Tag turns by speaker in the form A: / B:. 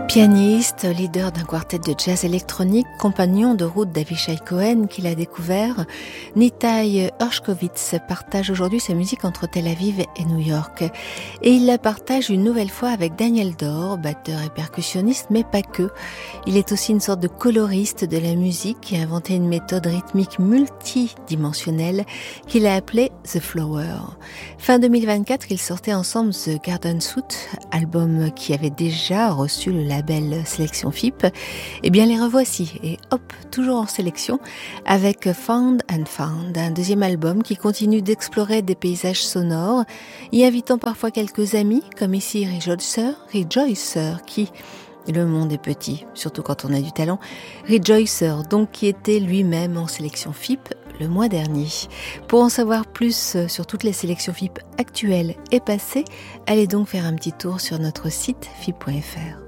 A: Pianiste, leader d'un quartet de jazz électronique, compagnon de route d'Avishai Cohen qu'il a découvert, Nitai Hershkovitz partage aujourd'hui sa musique entre Tel Aviv et New York. Et il la partage une nouvelle fois avec Daniel Dor, batteur et percussionniste, mais pas que. Il est aussi une sorte de coloriste de la musique qui a inventé une méthode rythmique multidimensionnelle qu'il a appelée The Flower. Fin 2024, ils sortaient ensemble The Garden Suite, album qui avait déjà reçu le label Sélection FIP. Eh bien les revoici et hop, toujours en sélection avec Found and Found, un deuxième album qui continue d'explorer des paysages sonores, y invitant parfois quelques amis comme ici Rejoicer qui... Le monde est petit, surtout quand on a du talent. Rejoicer, donc, qui était lui-même en sélection FIP le mois dernier. Pour en savoir plus sur toutes les sélections FIP actuelles et passées, allez donc faire un petit tour sur notre site fip.fr.